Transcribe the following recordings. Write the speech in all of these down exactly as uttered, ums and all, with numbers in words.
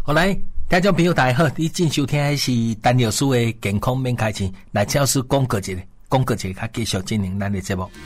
好来，听众朋友大家好，你正收听的是陈老师的健康免开钱，来请老师讲过一个，讲过一个，较继续进行咱的节目。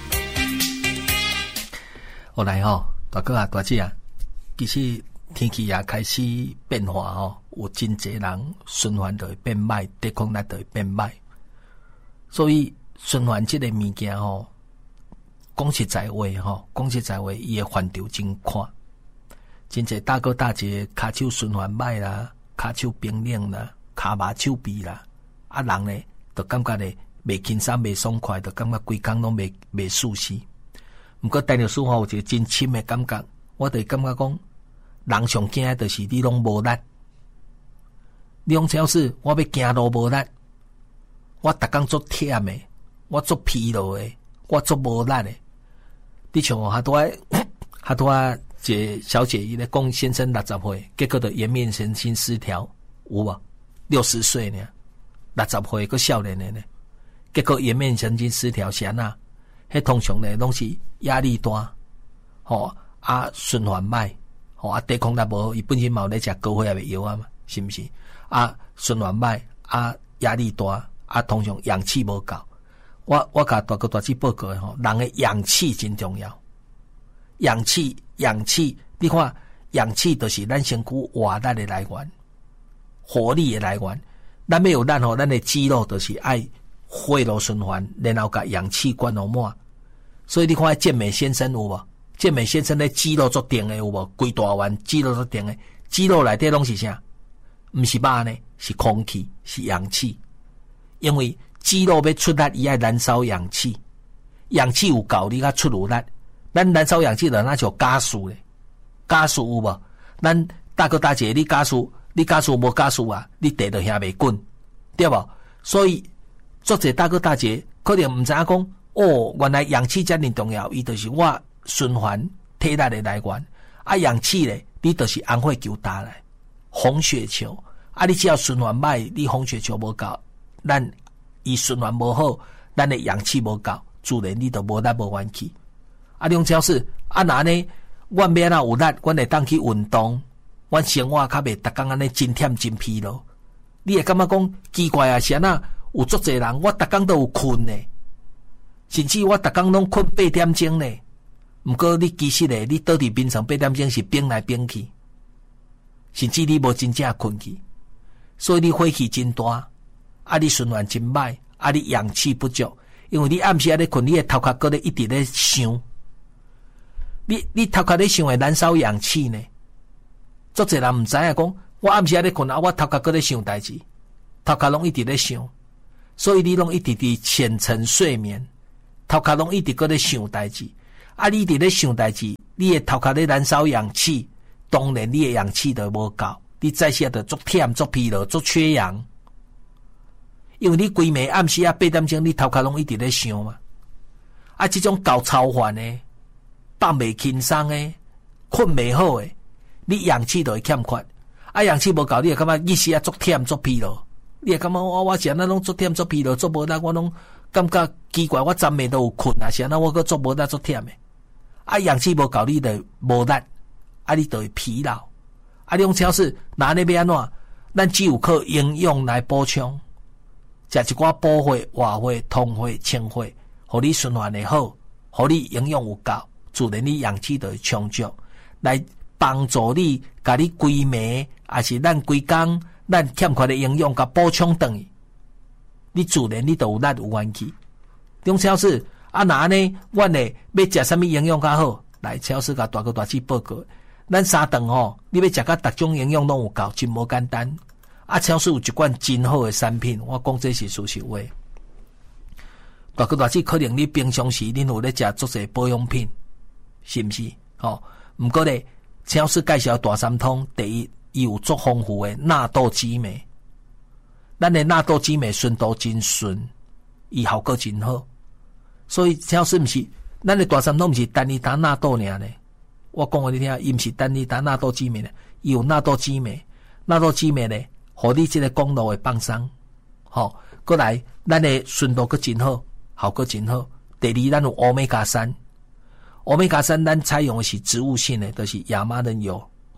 好来吼，大哥啊，大姐啊，其实天气也开始变化吼，有真侪人循环就会变歹，抵抗力就会变歹，所以循环这个物件吼，讲实在话吼，讲实在话，伊的范畴真宽。真侪大哥大姐骹手循环歹啦，骹手冰冷啦，骹麻手痹啦，啊人呢，就感觉呢袂轻松、袂爽快，就感觉规工拢袂袂舒适。毋过陈老师吼有一个真深的感觉，我就感觉讲，人上惊的就是你拢无力，你拢超市我要行路无力，我逐工做忝的，我做疲劳的，我做无力的。你像我较多较多一个小姐伊咧讲先生六十岁，结果就颜面神经失调，有无？六十岁呢，六十岁个少年的呢，结果颜面神经失调是安那？迄通常呢拢是压力大，吼啊循环歹，吼啊抵抗力无好，伊本身嘛有咧食高血压的药啊嘛，是毋是？啊循环歹，啊压力大，啊通常氧气无够。我我甲大哥大姐报告的吼，人的氧气真重要。氧气，氧气，你看，氧气就是咱身躯活力的来源，活力的来源。咱要有咱吼，咱的肌肉就是爱血路循环，然后甲氧气灌好满。所以你看健美先生有无？健美先生的肌肉足定的有无？规大丸肌肉足定的，肌肉内底拢是啥？毋是肉呢，是空气，是氧气。因为肌肉要出力，伊爱燃烧氧气，氧气有够，你甲出有力。咱燃烧氧气的那就加速咧，加速有无？咱大哥大姐，你加速，你加速无加速啊？你地就遐袂滚，对无？所以作者大哥大姐可能毋知影讲，哦，原来氧气遮尔重要，伊就是我循环体力的来源。啊，氧气咧，你就是红血球打来，红血球。啊，你只要循环歹，你红血球无够，咱伊循环无好，咱的氧气无够，自然你就无力无元气。啊，梁超市啊，那呢？阮要哪有力？阮会当去运动，阮生活较袂逐工安尼真忝真疲劳。你会感觉讲奇怪啊？是安那有足侪人，我逐工都有困呢，甚至我逐工拢困八点钟呢。毋过你其实咧，你倒伫眠床八点钟是变来变去，甚至你无真正困去，所以你火气真大，啊，你循环真歹，啊，你氧气不足，因为你暗时啊咧困，你的头壳搁咧一直咧想。你你头壳咧想会燃烧氧气呢？足侪人毋知影讲，我暗时啊咧困啊，我头壳搁咧想代志，头壳拢一直咧想，所以你拢一直伫浅层睡眠，头壳拢一直搁咧想代志，啊，你一直咧想代志，你的头壳咧燃烧氧气，当然你的氧气就无够，你再下就足忝、足疲劳、足缺氧，因为你规暝暗时啊八点钟，你头壳拢一直咧想嘛，啊，这种高超凡呢？放袂轻松诶，困袂好诶，你氧气就会欠缺，啊氧气无够，你会感觉一时啊足忝足疲劳，你会感觉我我是安那拢足忝足疲劳足无力，我拢感觉奇怪，我昨暝都有困啊，是安那我搁足无力足忝诶，啊氧气无够，你就无力，啊你就会疲劳，啊你用超市哪里要安怎？咱只有靠营养来补充，食一寡补血、活血、通血、清血，互你循环会好，互你营养有够。自然你氧气就会充足，来帮助你，甲你规暝，还是咱规工，咱欠缺的营养，甲补充转去。你自然你就有力有元气。中超市啊，那呢，阮呢要食啥物营养较好？来超市甲大哥大姐报告，咱三顿吼，你要食甲逐种营养拢有够，真无简单。啊，超市有一罐真好的产品，我讲这是事实话。大哥大姐可能你平常时恁有咧食足侪保养品。是毋是？吼，毋过咧，超市介绍大三通，第一，伊有足丰富的纳豆激酶，咱的纳豆激酶顺度真顺，伊效果真好。所以超市毋是，咱的大三通毋是单一打纳豆尔呢。我讲互你听，伊毋是单一打纳豆激酶呢，伊有纳豆激酶，纳豆激酶呢，互你即个公路的放松，吼，过来，咱的顺度佫真好，效果真好。第二，咱有欧米伽三。欧米伽三，咱采用的是植物性的，就是亚麻仁油，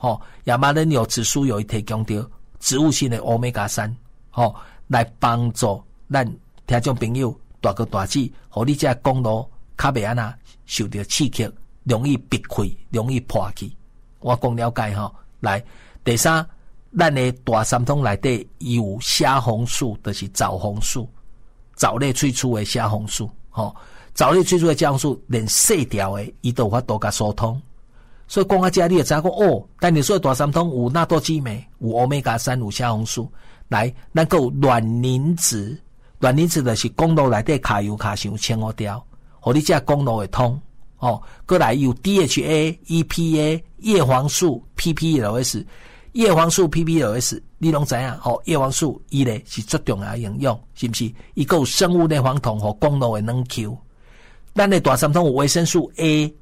吼、哦，亚麻仁油指数有提供到植物性的欧米伽三，吼，来帮助咱听众朋友大哥大姐，互你这公路较袂安那受到刺激，容易闭开，容易破去。我讲了解吼，来第三，咱的大三通内底有虾红素，就是枣红素，藻类萃取的虾红素，吼，藻类萃取的虾红素连细条的，伊都有法度甲疏通。所以讲啊，这你就知讲哦，但你说大三通有纳多激酶，有欧米伽三，有虾红素，来，咱还有卵磷脂，卵磷脂就是公路内底卡油卡伤千五条，互你这公路会通哦。过来有 D H A、E P A、叶黄素、P P L S， 叶黄素、P P L S， 你拢知影哦？叶黄素伊咧是最重要的营养，是不是？伊个有生物类黄酮和公路的能 Q。咱的大三通有维生素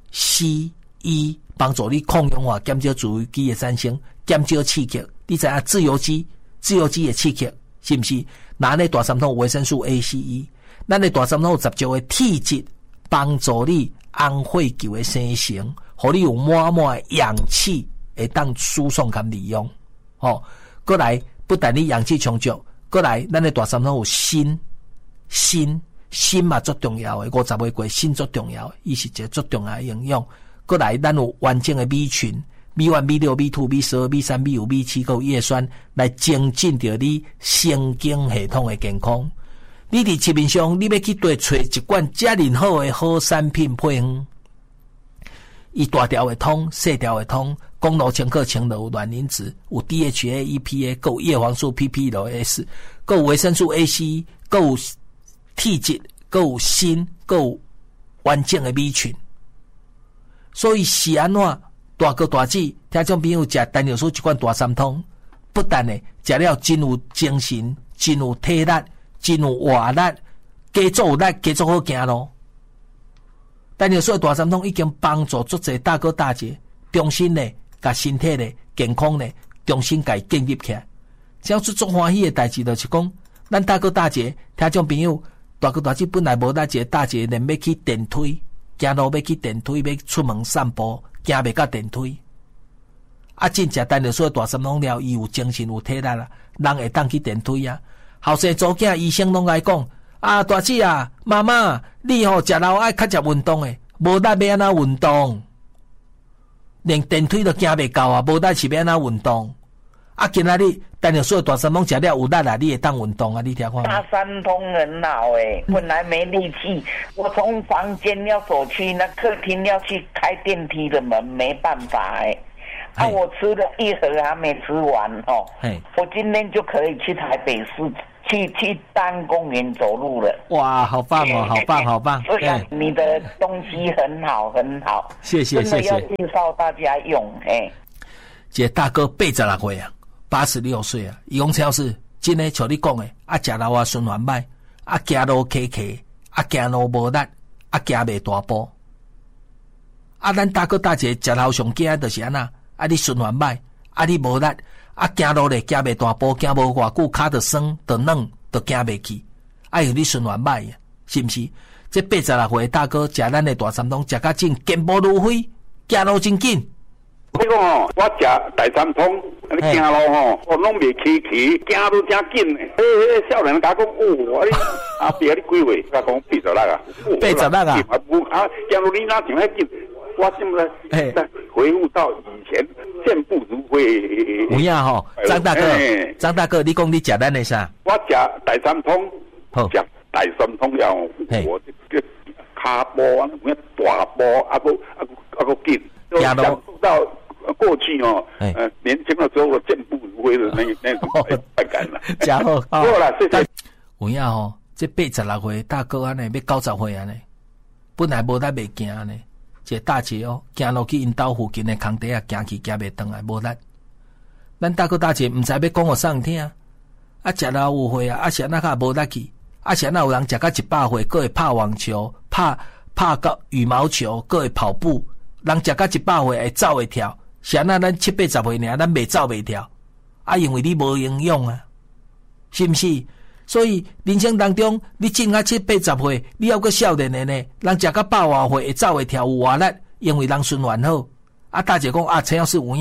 A、C、E。帮助你抗氧化，减少自由基的产生，减少刺激。你知影自由基，自由基的刺激是不是？咱的大三通有维生素 A、C、E， 咱的大三通有十种的体质，帮助你红血球的生成，互你有满满的氧气，会当输送跟利用。哦，过来不但你氧气充足，过来咱的大三通有锌，锌锌嘛最重要的，五十个过锌最重要的，伊是一个最重要的营养。过来，咱有完整的米群 ，B 一、B 六、B 二、B 十二、B 三、B 五、B 七，还有叶酸来增进着你神经系统的健康。你伫市面上，你要去对找一罐遮尔好的好产品配方，伊大条的通，细条的通，公路清可清有卵磷脂，有 D H A、E P A， 还有叶黄素 P P L S， 还有维生素 A、C， 还有体质，还有锌，还有完整的米群。所以是安怎大哥大姐听众朋友食单牛素一罐大三通，不但呢食了真有精神，真有体力，真有活力，加做有力，加做好行咯。单牛素大三通已经帮助足侪大哥大姐重新呢，甲身体呢健康呢重新甲建立起来。只要做足欢喜的代志，就是讲咱大哥大姐听众朋友大哥大姐本来无咱一个大姐连要去电梯。走路要去电梯，要出门散步，行袂到电梯。啊，真正单着说大三通了，伊有精神有体力啦，人会当去电梯啊。后生祖囝医生拢来讲，啊，大姐啊，妈妈，你吼食老爱较食运动诶，无力要安怎运动，连电梯都行袂到啊，无力是要安怎运动。啊，今仔日单着说大三通食了有力啊，你会当运动啊？你听看。 大三通很好诶、欸，本来没力气，我从房间要走去那客厅要去开电梯的门，没办法诶、欸。啊，我吃了一盒还没吃完哦，我今天就可以去台北市去去丹公园走路了。 哇，好棒哦，好棒，好棒！ 所以你的东西很好，很好， 谢谢，谢谢。 真的要介绍大家用诶。 这大哥八十六岁啊。八十六岁啊，伊讲超是真诶，像你讲诶，啊，食老啊循环歹，啊，行路崎崎，啊，行路无力，啊，行袂大步。啊，咱大哥大姐食老上惊就是安那，啊，你循环歹，啊，你无力，啊，行路咧行袂大步，行无偌久，骹就酸，就软，就行袂去。啊，有你循环歹啊，是毋是？这八十六岁大哥食咱诶大三通，食甲真健步如飞，行路真紧。 你讲吼，我食大三通，你行路吼，我拢袂崎崎，行都真紧。迄迄少年甲讲，哦，你阿伯你几岁？甲讲八十六啊， 八十六啊， 啊，行路你哪像遐紧？我现在在回复到以前健步如飞。 有影吼，张大哥，张大哥，你讲你食咱的啥？ 我食大三通，食大三通了，我这个骹步啊，咩大步啊，个啊个啊个紧，行路到。过去哦，呃，年轻的时候我健步如飞的那那种快感了。 家伙， 够了，谢谢。 有影吼，这八十六岁大哥安尼，要九十岁安尼，本来无力袂行安尼，一个大姐哦，行落去因兜附近的空地啊，行去行袂转来，无力。咱大哥大姐毋知要讲互啥人听，啊，食老有岁啊，啊，是安那较无力去，啊，是安那有人食到一百岁，佫会拍网球、拍拍到羽毛球，佫会跑步，人食到一百岁会走会跳。是安那咱七八十岁尔，咱袂走袂跳，啊，因为你无营养啊，是毋是？所以人生当中，你进啊七八十岁，你还阁少年的呢，人食到百外岁会走会跳有活力，因为人循环好。啊，大姐讲啊，陈老师有影，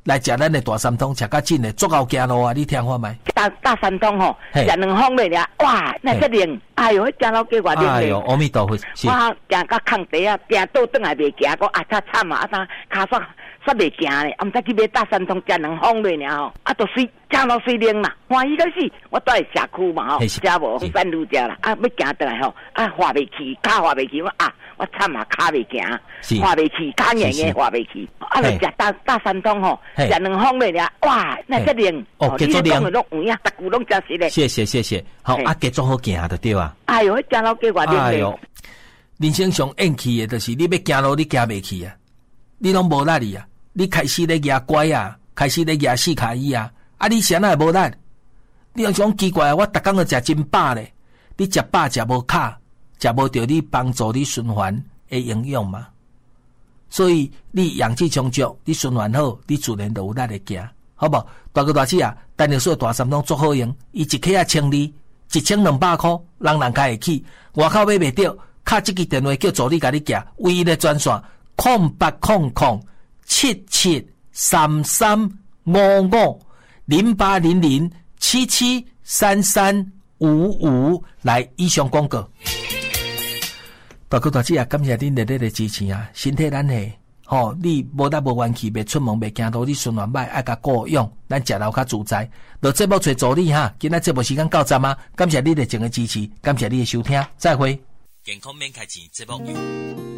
来食咱的大三通，食较紧的，足够行路啊！你听看麦。 大大三通吼，食两方来了，哇，那个灵，哎呦，行路计偌灵哎呦，阿弥陀佛， 我行到空地啊，行倒转来袂行，我啊擦惨啊，啊当骹煞煞袂行咧，啊毋知去买大三通食两方来了吼，啊都水行路水灵啦，欢喜到死，我住在社区嘛吼，食无山路食啦，啊要行倒来吼，啊滑袂去，骹滑袂去，我啊我惨啊，骹袂行，滑袂去，骹硬硬滑袂去，啊来食大大三通吼，食两方来了，哇，那个灵， 哦，继续灵， 拢有影，逐句拢真实咧。 谢谢谢谢，好啊，继续好行就对啊。 哎呦，行路计偌灵咧。哎呦， 人生上厌气的，就是你要行路，你行袂去啊，你拢无力哩啊。你开始咧举拐啊，开始咧举四脚椅啊，啊你啥那无力？你用种奇怪，我逐工都食真饱咧，你食饱食无卡，食无着你帮助你循环的营养嘛。所以你阳气充足，你循环好，你自然就有力来行，好无？大哥大姐啊，单力水大三通足好用，伊一克啊千二，一千两百箍，人人家会起，外口买袂着，敲这个电话叫助理甲你行，唯一的专线空八空空。七七三三五五零八零零七七三三五五来以上广告。大哥大姐啊，感谢恁热烈的支持啊！身体咱下，吼、哦，你无力无元气，袂出门，袂行路，你循环歹，爱甲顾养，咱食老较自在。落节目找助理哈，今仔节目时间到站啊！感谢你热情的支持，感谢你的收听，再会。健康免开钱节目。